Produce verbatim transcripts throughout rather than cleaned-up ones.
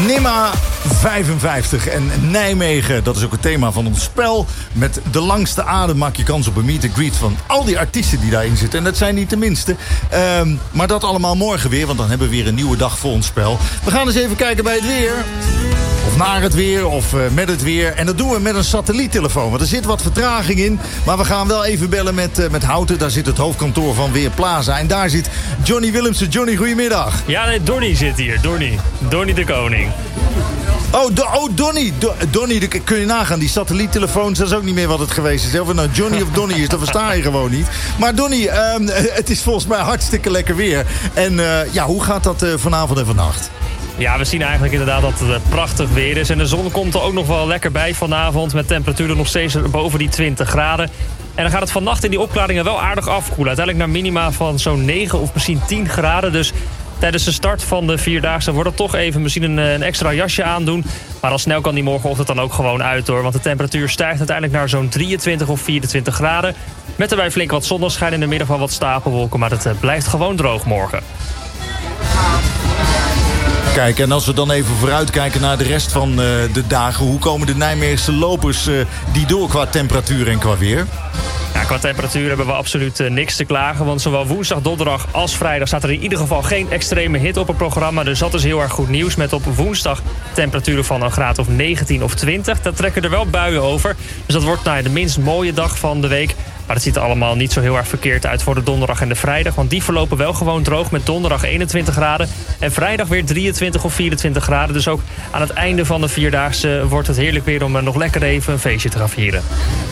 NIMA vijfenvijftig en Nijmegen, dat is ook het thema van ons spel. Met de langste adem maak je kans op een meet and greet van al die artiesten die daarin zitten. En dat zijn niet de minste. Um, maar dat allemaal morgen weer, want dan hebben we weer een nieuwe dag voor ons spel. We gaan eens even kijken bij het weer. Of naar het weer, of uh, met het weer. En dat doen we met een satelliettelefoon. Want er zit wat vertraging in. Maar we gaan wel even bellen met, uh, met Houten. Daar zit het hoofdkantoor van Weerplaza. En daar zit Johnny Willemsen. Johnny, goedemiddag. Ja, nee, Donnie zit hier. Donnie. Donnie de Koning. Oh, do, oh Donnie. Do, Donnie, de, kun je nagaan. Die satelliettelefoons, dat is ook niet meer wat het geweest is. Of het nou Johnny of Donnie is, dat versta je gewoon niet. Maar Donnie, um, het is volgens mij hartstikke lekker weer. En uh, ja, hoe gaat dat uh, vanavond en vannacht? Ja, we zien eigenlijk inderdaad dat het prachtig weer is. En de zon komt er ook nog wel lekker bij vanavond. Met temperaturen nog steeds boven die twintig graden. En dan gaat het vannacht in die opklaringen wel aardig afkoelen. Uiteindelijk naar minima van zo'n negen of misschien tien graden. Dus tijdens de start van de Vierdaagse wordt het toch even misschien een, een extra jasje aandoen. Maar al snel kan die morgenochtend dan ook gewoon uit hoor. Want de temperatuur stijgt uiteindelijk naar zo'n drieëntwintig of vierentwintig graden. Met erbij flink wat zonneschijn in de middag van wat stapelwolken. Maar het blijft gewoon droog morgen. Kijk, en als we dan even vooruitkijken naar de rest van uh, de dagen... hoe komen de Nijmeegse lopers uh, die door qua temperatuur en qua weer? Ja, qua temperatuur hebben we absoluut uh, niks te klagen. Want zowel woensdag, donderdag als vrijdag staat er in ieder geval geen extreme hitte op het programma. Dus dat is heel erg goed nieuws. Met op woensdag temperaturen van een graad of negentien of twintig. Daar trekken er wel buien over. Dus dat wordt nou, de minst mooie dag van de week. Maar het ziet er allemaal niet zo heel erg verkeerd uit voor de donderdag en de vrijdag. Want die verlopen wel gewoon droog met donderdag eenentwintig graden. En vrijdag weer drieëntwintig of vierentwintig graden. Dus ook aan het einde van de Vierdaagse wordt het heerlijk weer om nog lekker even een feestje te gaan vieren.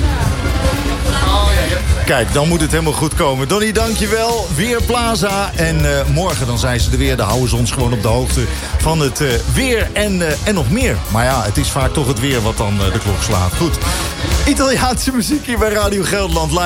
Kijk, dan moet het helemaal goed komen. Donnie, dankjewel. Weerplaza. En uh, morgen dan zijn ze er weer. Dan houden ze ons gewoon op de hoogte van het uh, weer en, uh, en nog meer. Maar ja, het is vaak toch het weer wat dan uh, de klok slaat. Goed. Italiaanse muziek hier bij Radio Gelderland.